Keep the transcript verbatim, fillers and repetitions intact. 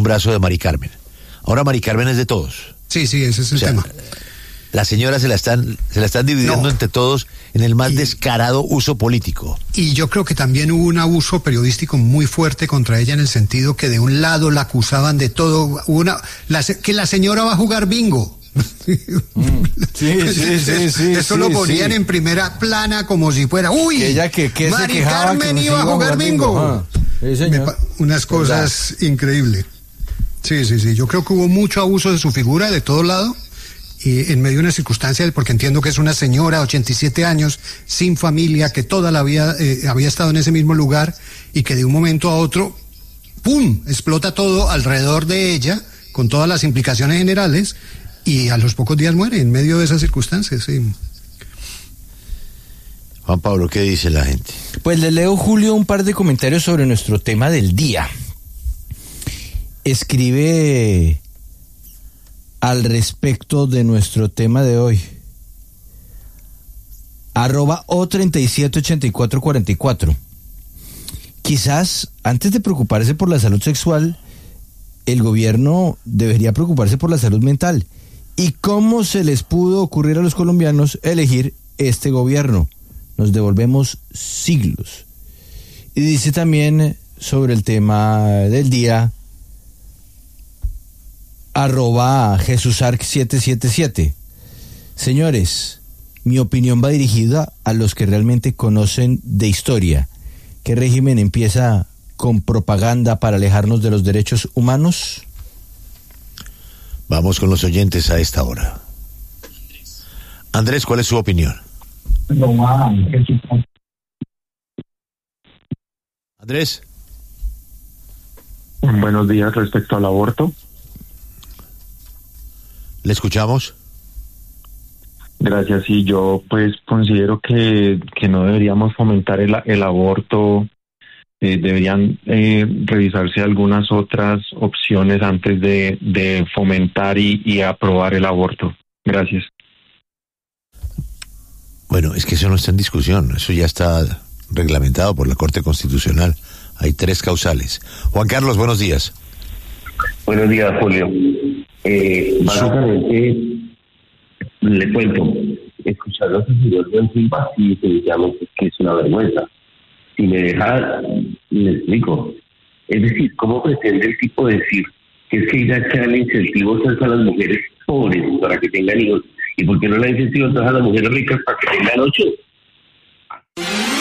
brazo de Mari Carmen. Ahora Mari Carmen es de todos. Sí, sí, ese es el o sea, tema. La señora se la están, se la están dividiendo No. entre todos en el más Y- descarado uso político. Y yo creo que también hubo un abuso periodístico muy fuerte contra ella en el sentido que de un lado la acusaban de todo, una, la, se- que la señora va a jugar bingo. Sí, sí, sí, sí. Eso sí, lo ponían sí. en primera plana como si fuera, uy, Que ella que, que se Mari quejaba Carmen que iba a jugar bingo. Ah, sí, Me señor. pa- unas cosas increíbles. Sí, sí, sí. Yo creo que hubo mucho abuso de su figura de todo lado. Y en medio de una circunstancia, porque entiendo que es una señora, ochenta y siete años, sin familia, que toda la vida eh, había estado en ese mismo lugar y que de un momento a otro, ¡pum!, explota todo alrededor de ella, con todas las implicaciones generales, y a los pocos días muere en medio de esas circunstancias, sí. Juan Pablo, ¿qué dice la gente? Pues le leo, Julio, un par de comentarios sobre nuestro tema del día. Escribe al respecto de nuestro tema de hoy. Arroba O treinta y siete ochenta y cuatro cuarenta y cuatro. Quizás antes de preocuparse por la salud sexual, el gobierno debería preocuparse por la salud mental. ¿Y cómo se les pudo ocurrir a los colombianos elegir este gobierno? Nos devolvemos siglos. Y dice también sobre el tema del día, arroba Jesusarc siete siete siete. Señores, mi opinión va dirigida a los que realmente conocen de historia. ¿Qué régimen empieza con propaganda para alejarnos de los derechos humanos? Vamos con los oyentes a esta hora. Andrés, ¿cuál es su opinión? Andrés. Buenos días. Respecto al aborto, ¿Le escuchamos? gracias. Y yo pues considero que, que no deberíamos fomentar el, el aborto. Eh, deberían eh, revisarse algunas otras opciones antes de, de fomentar y, y aprobar el aborto. Gracias. Bueno, es que eso no está en discusión, eso ya está reglamentado por la Corte Constitucional. Hay tres causales. Juan Carlos, buenos días. Buenos días, Julio. Eh, básicamente, le cuento, escuchando a su señor Buen Silva, sí, definitivamente que es una vergüenza. Si me deja, le explico. Es decir, ¿cómo pretende el tipo decir que es que ya que dan incentivos a las mujeres pobres para que tengan hijos? ¿Y por qué no le dan incentivos a las mujeres ricas para que tengan ocho?